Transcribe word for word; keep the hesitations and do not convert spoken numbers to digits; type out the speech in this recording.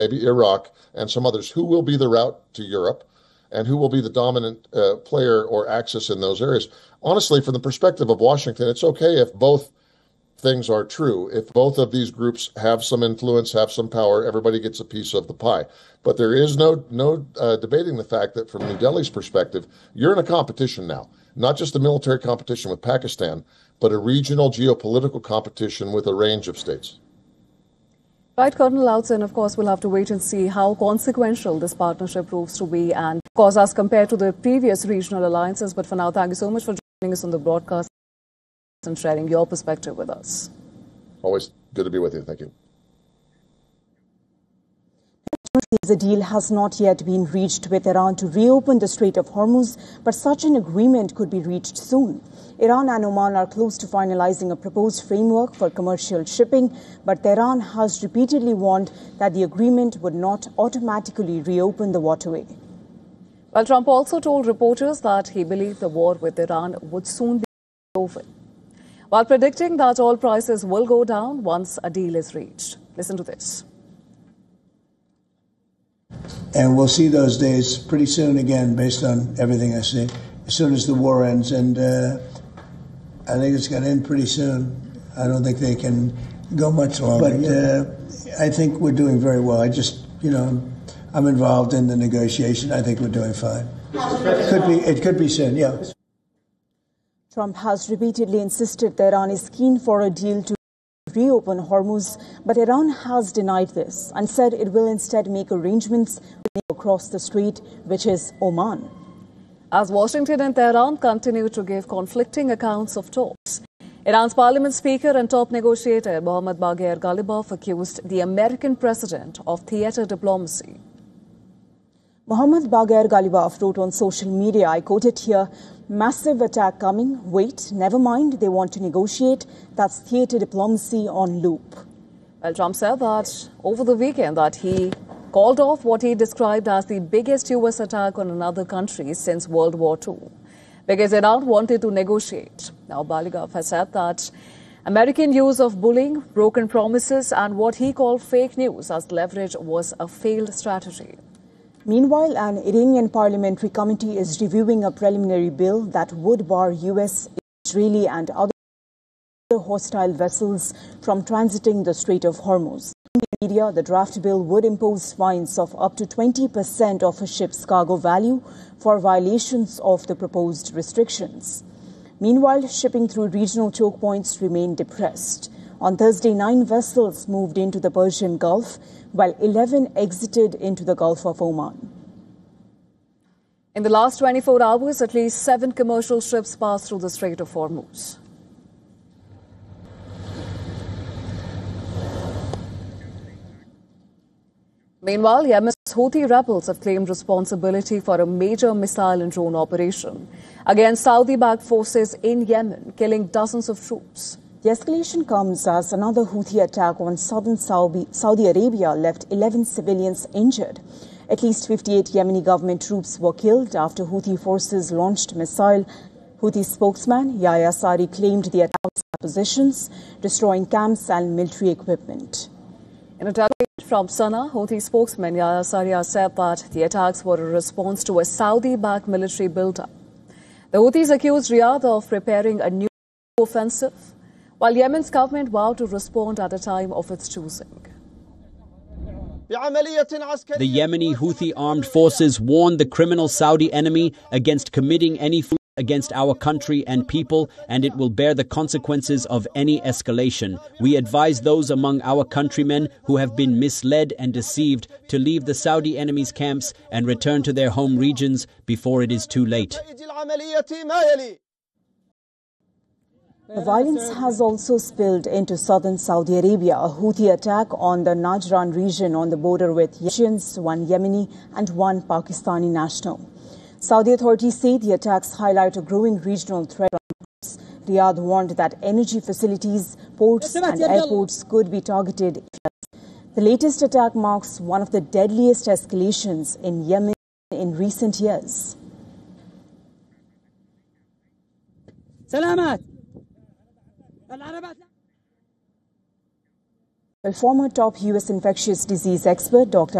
maybe Iraq and some others, who will be the route to Europe and who will be the dominant uh, player or axis in those areas. Honestly, from the perspective of Washington, it's okay if both things are true. If both of these groups have some influence, have some power, everybody gets a piece of the pie. But there is no no uh, debating the fact that from New Delhi's perspective, you're in a competition now, not just a military competition with Pakistan, but a regional geopolitical competition with a range of states. Right, Colonel Lautsen, of course, we'll have to wait and see how consequential this partnership proves to be and, of course, as compared to the previous regional alliances. But for now, thank you so much for joining us on the broadcast and sharing your perspective with us. Always good to be with you. Thank you. The deal has not yet been reached with Iran to reopen the Strait of Hormuz, but such an agreement could be reached soon. Iran and Oman are close to finalizing a proposed framework for commercial shipping, but Tehran has repeatedly warned that the agreement would not automatically reopen the waterway. Well, Trump also told reporters that he believed the war with Iran would soon be over, while predicting that oil prices will go down once a deal is reached. Listen to this. And we'll see those days pretty soon again, based on everything I see, as soon as the war ends. And uh, I think it's going to end pretty soon. I don't think they can go much longer. But uh, I think we're doing very well. I just, you know, I'm involved in the negotiation. I think we're doing fine. It could be, it could be soon, yeah. Trump has repeatedly insisted that Iran is keen for a deal to reopen Hormuz, but Iran has denied this and said it will instead make arrangements across the strait, which is Oman. As Washington and Tehran continue to give conflicting accounts of talks, Iran's parliament speaker and top negotiator Mohammad Bagher Ghalibaf accused the American president of theater diplomacy. Mohammad Bagher Ghalibaf wrote on social media, I quote it here, "Massive attack coming. Wait, never mind. They want to negotiate. That's theater diplomacy on loop." Well, Trump said that over the weekend that he called off what he described as the biggest U S attack on another country since World War Two, because Iran wanted to negotiate. Now, Ghalibaf has said that American use of bullying, broken promises, and what he called fake news as leverage was a failed strategy. Meanwhile, an Iranian parliamentary committee is reviewing a preliminary bill that would bar U S, Israeli and other hostile vessels from transiting the Strait of Hormuz. In the media, the draft bill would impose fines of up to twenty percent of a ship's cargo value for violations of the proposed restrictions. Meanwhile, shipping through regional choke points remained depressed. On Thursday, nine vessels moved into the Persian Gulf, while eleven exited into the Gulf of Oman. In the last twenty-four hours, at least seven commercial ships passed through the Strait of Hormuz. Meanwhile, Yemen's Houthi rebels have claimed responsibility for a major missile and drone operation against Saudi-backed forces in Yemen, killing dozens of troops. The escalation comes as another Houthi attack on southern Saudi, Saudi Arabia left eleven civilians injured. At least fifty-eight Yemeni government troops were killed after Houthi forces launched missile. Houthi spokesman Yahya Sari claimed the attacks at positions, destroying camps and military equipment. In a telegram from Sana'a, Houthi spokesman Yahya Sari said that the attacks were a response to a Saudi-backed military buildup. The Houthis accused Riyadh of preparing a new offensive, while Yemen's government vowed to respond at a time of its choosing. The Yemeni Houthi armed forces warned the criminal Saudi enemy against committing any food against our country and people, and it will bear the consequences of any escalation. We advise those among our countrymen who have been misled and deceived to leave the Saudi enemy's camps and return to their home regions before it is too late. The violence has also spilled into southern Saudi Arabia. A Houthi attack on the Najran region on the border with Yemenians, one Yemeni and one Pakistani national. Saudi authorities say the attacks highlight a growing regional threat. Riyadh warned that energy facilities, ports and airports could be targeted. The latest attack marks one of the deadliest escalations in Yemen in recent years. Salamat. Well, former top U S infectious disease expert Doctor